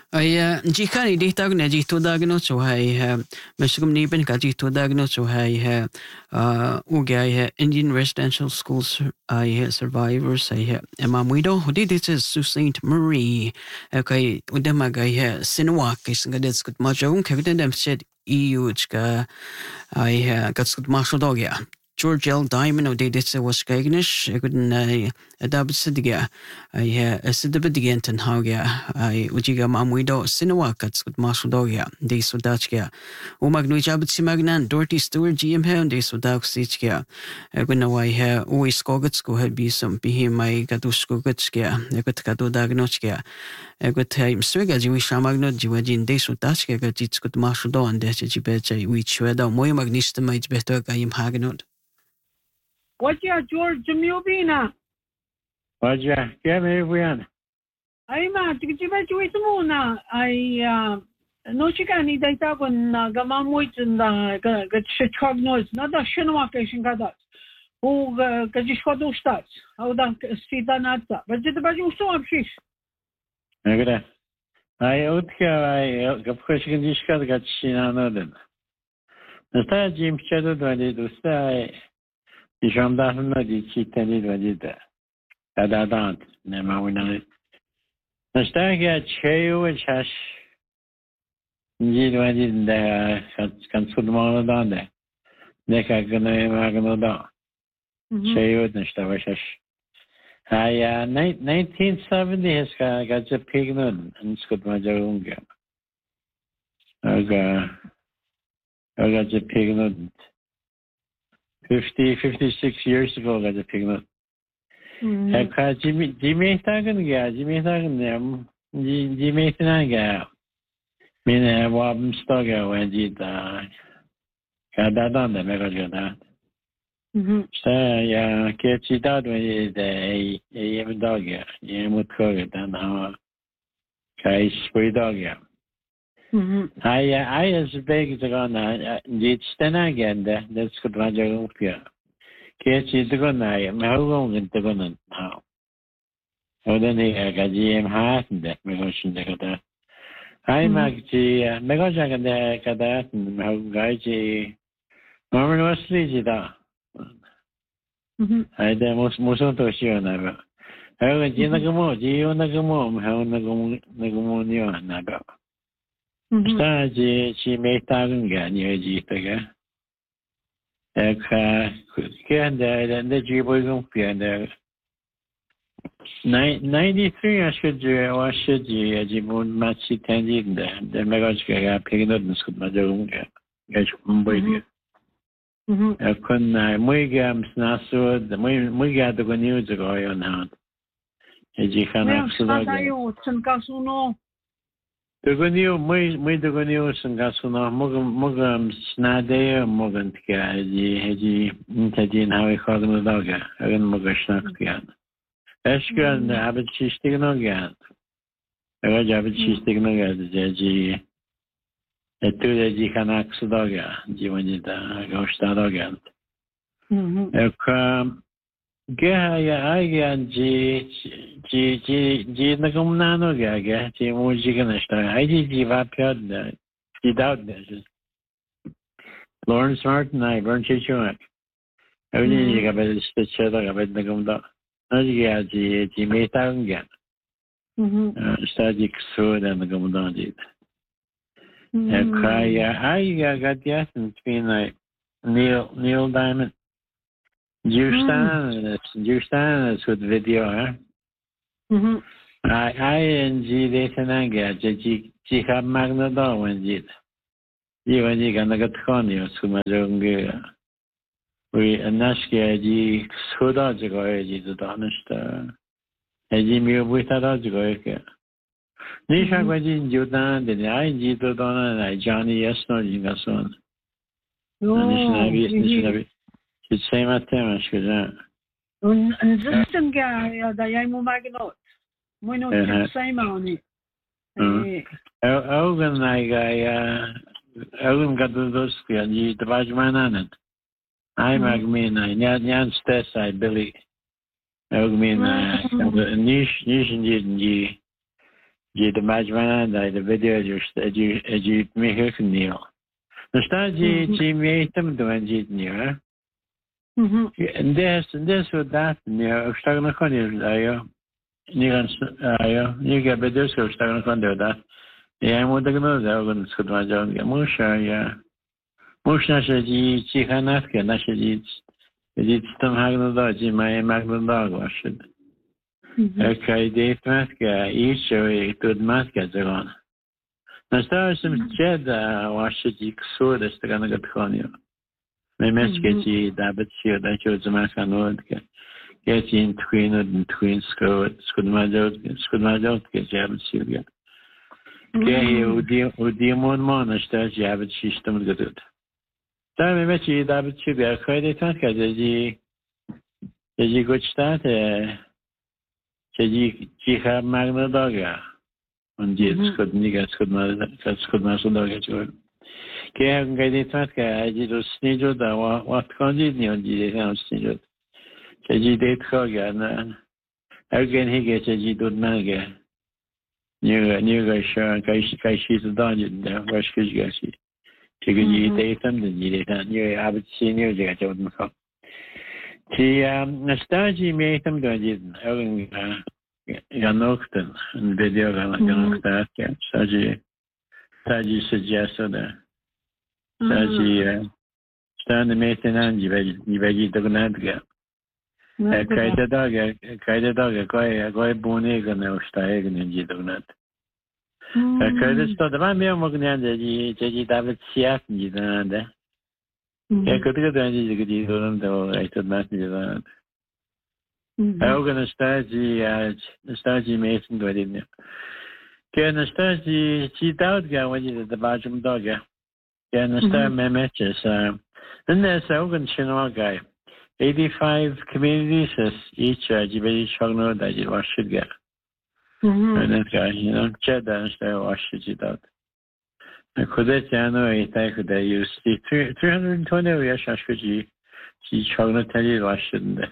Ay jika ni dita na jito dagno so hay masugum ni ben ka jito dagno so hay ugay Indian residential schools ay survivors ay mamuido hodi this is Saint Marie okay udamagay sinwak is ngadet skut majong keviten dem said EU ka ay katskut mashodogya George L. Diamond o de ditse was kegnish ekuden ay adab sidiga ay sidibedigen ten haugia ay ujiga mamuido sinawa katskut mashodogya de sodachya umagnu jabit simagnan Dorothy Stewart GM he de sodak sichya ekuden away he oi skogetsku he bisum bihi mai gaduskogetskia ekut kadu dagnochkia ekut hay mswega jiwi shamagno jiwajin de sodachkia gatitskut mashodo ande jibeche wi chweda moy magnista mai beto kayim hagnot What's your George Mubina? What's your Kevin? I'm at Muna. I no chicani data when Gamamwit and get Chicago, not a Shinwakation got who Kajishkodo starts. How that Sidanata, but the Baju so up fish. I would have a question discussed got Shinanoden. The star Jim Shadow to say. Jamdahna di chitani vajida. Adadant, Nemawina. Nastagia Cheo and Chash. Indeed, wajid the Kansudmonodande. Neka Ganamaganoda. Cheo Nastavashash. 1970 has got a pignon and Skutmajarunga. I got a pignon. 56 years ago, I got a pigment. Jimmy Tagan, Jimmy Tagan, Jimmy Tanaga. Mina Wabm Stoga when did Kadadon, the Megajada. So, yeah, catch it out when it's a dog, yeah, would call it, and how Kai spray dog, yeah. I as big as gonna did stand again. That's good. Roger, catch it gonna. How long is it gonna now? Oh, then I got GM hat and that megation. I make the megation and that and how guy Norman was sleazy da. I the most of the show never. How did you know? You know, how Nagamonio never. She made Tagunga near Jitaga. The Jiboyum Piander 93, I should or should you, Jibun Matsi Tandin, the Megaska picking up the Skumadunga. I couldn't, Muigam Snasu, the Muiga the news ago on hand. Ejikana Suno. The good news, the good news, and Gasuna, Mugam Snade, Mugan Haji, Intadin, how we call them the dogger, and Mugashnakian. Eshkan, the Abbot Chistignogan. I was Abbot Chistignogan, the Jaji, a 2 Jikanax dogger, Jivanita, Gostadogan. I get G Nagumnano Gaga, Jimujiganasta. I did give up without this. Lawrence Martin, I burned Chichuak. I didn't get a stitch of Nagumda. I get G Metanga. Static sword and the Gumdan did. I got the essence between like Neil Diamond. Justan is with video, I and G Detananga, Jika Magna when did. Even you can get Conio, Sumadunga. We Nashka G Sudajago, the Donista. A Jimmy with a Dojago. Nisha Wajin Judan, the I G Donna, and I Johnny Yesno Jingason. It's same at them, and system guy, the Yamu Magnot. We know the same on it. Ogan, Ogan got those, the Bajman on it. I Magmin, Yan Stess, I Billy. Ogmin, Nish, جي دماجمانا دا الفيديو جوشت اجي ميهك نيو نشتا جي ميهتم دوان جيت نيو اندس ودات نيو اشتغل نكون ايو نيغان ايو نيغا بدوس اشتغل نكون دودا يا مودغنو زاوغن سكدما جونغ موشا يا موش ناشجي جي خانات كا ناشجي جي تستم هاغنو دا جي ماي ماغنو دا واشد كايديت ماسكا ايشو تود ماسكا زغان نستاشم جد واشجي كسود استغانا قدخانيو ممسكا جي دابت شيو دا شو زماسكا نود كا كاتين تخوين سكود ما جوت كا جابت شيو كا كاهي وديمون ما نشتا جابت شيشتم القدود تا ممسكي دابت شيو كا كايديت ماسكا جي گوشتات جي خاب مغنى داغا ونجيت سكود نيغا سكود ما سوداغا جول كي هم قاعدين تمسكا اجي دو سنيجو دا وقت كان جيدني ونجي دي هم سنيجو تجي ديت خاغا انا ارغن هيجي تجي دود مانغا نيغا شان كايشي تدانجي دا واشكش غاشي تجي جي ديتم دي ديتا نيغا عبد سينيو جيغا جود مخا تي نستاجي ميتم دون جيدن ارغن غانوكتن الفيديو غانوكتن تاجي سجاسو دا تاجي ستان ميتنان جيباجي دغنادغا كايدا داغا كاي بوني غنا وشتاي غنجي دغناد كايدا ستو دما ميو مغنيان جي دابت سياس نجي دغناد كايدا دانجي جي دغناد دو ايتد ناس نجي دغناد اوغن استاجي ميتن دوادين كان استاجي جي داودغا وجي دباجم داغا كان استاجي ميمتشس الناس اوغن شنو غاي 85 communities each جيبي شغنو داجي واشدغا انا كاين جدا استاجي واشجي داد كودا جانو ايتاي كودا يوستي 320 وياش اشكجي جي شغنو تالي واشدنده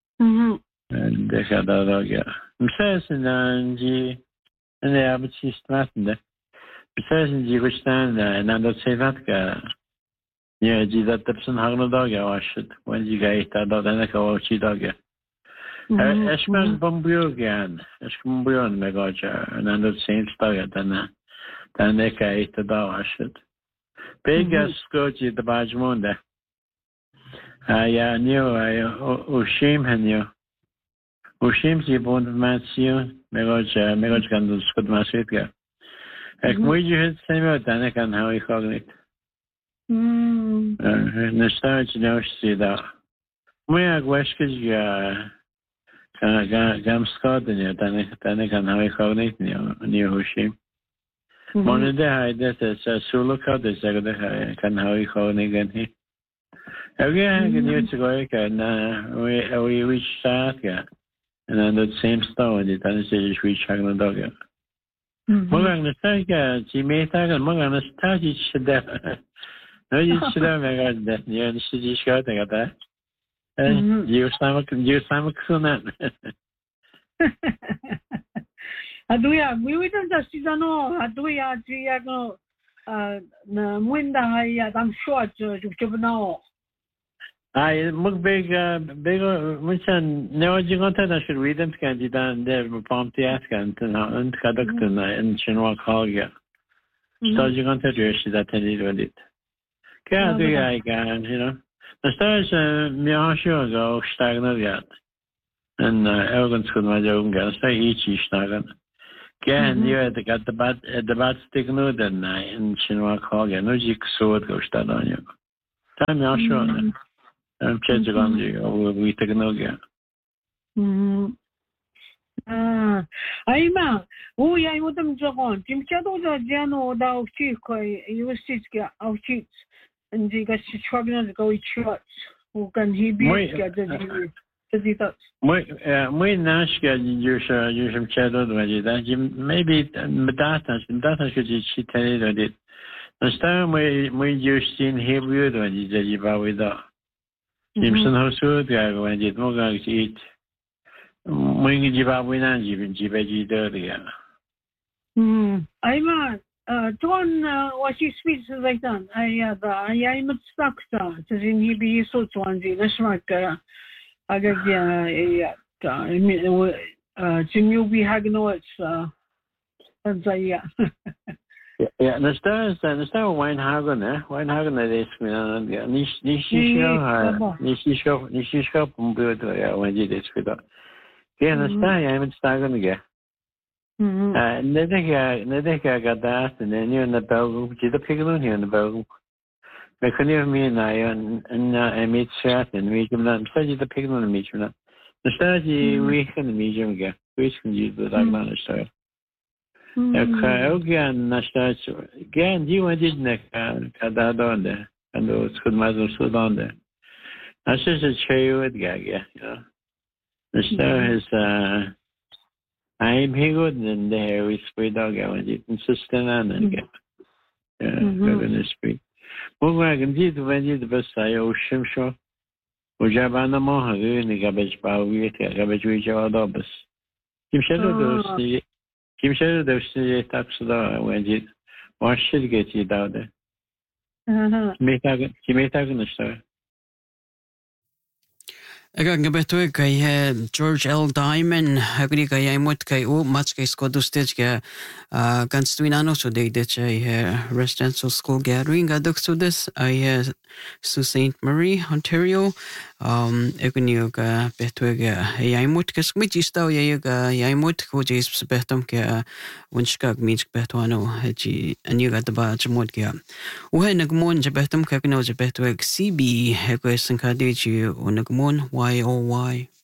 دكا دادا مساسن جي انا ابتشي استماتنده مساسن جي گشتن ناندو سيفاتكا يا جي دا تبسن هاغنو داغا واشد وان جي غاي تا دادنه كواوشي داغا اشمان بمبيوغان اشكم بمبيون مغاجا ناندو سينس داغا دانا كا ايتا دا واشد بيغاس كوجي دباجمونده يا نيو وشيم هنيو وشيم جي بوند ماتسيو مغاجا كاندو سكود ماسيتغا اك مويجي هد سيمو دانا كان هاوي خاغنيت نستاج نوشتي دا مويا گوشكج گام سكادنيا دانا كان هاوي خاغنيت نيو وشيم مونده هايدة سولو كاده زاگده كان هاوي خاغنيت هي اوگه هنگه نیو چگوی که نه ویش ساعت که نه دو سیم ستاو دی تانه سیجش ویش حق نداگه مگه نستا که چی میتا که مگه نستا چی شده نوی شده مگه ده نیو نشتی جیش که ده گده جیو سامک سونن aduya wiwitan ta sidano aduya jiya go na mwenda haya dam short jubnao ai mugbega bego muchan neojigonta na shir widem kandidan der pamti askan and kadaktan in chinwa khalga stajigonta jeshi da tenidodit ka aduya gan nastaj miasho go stagnat en elgan skud ma jogun gan sta ichi stagan كان يوجد دبات تكنو دنا إن شنوا كاغا نوجيك سود كوشتادانيو تام ياشون تام تشجعانجي أو ويتكنوغا أيما هو يا يودم جوان تيم كادو جانو داو تشيكوي يوستيكا أو تشيت إنجي كاش شوغنا كوي تشوت وكان هيبي كذا موي ناشكا يوشم تشادو دواجيدا maybe مداتا شجي شي تاني دوديت نشتا موي يوشتين هيبيو دواجيدا جيباويدا يمسن هوسو دواجيد موغا كيت موي جيباوينا جيباجيدا ديا Ai ma ton was je spits like dan. Ai da jij moet straks da. Het is in hier bij zo twanzi. Dat is maar aga ja da. Jim you be hagen nooit dan zei ja. Ja, na star Weinhagen, Weinhagen is mir nicht Computer, ja, wenn die das wieder. Ja, na star ja mit Stagen ge. Nedega gadat, ne ni na Belgium, die da pignon hier in Belgium. We kunnen meer naar een meetstraat en weet je maar, stel je de pignon een beetje maar. Dan stel je week in de medium ge. Wees kun je de dag maar stel. Ook ja, na stel je. Gaan die wat dit nek kada donde. En dat goed maar zo donde. Als je het cheio het ga ja. Dan stel is I'm here good in the Harry Spray dog and you consistent and get. Yeah, goodness speak. Mogłem dziś będzie dostaję uszymszo. Ujabana moha nie gabeć bawię, gabeć widziała dobry. Kim się dosyć tak sobie będzie. Właśnie gdzieś dałde. Kimeta gniszta. Aga beto kay George L. Diamond agri kay imot kay match kay skodustage ka kanstuinano so de residential school gathering adok so this ay su St. Marie, Ontario agni ka beto ka imot ka smit istaw ya imot ko jis betom ka unshka gmich beto ano ji anyu ga ba jmod ka uhay nagmon betom ka no beto CB ko sankade ji nagmon YOY.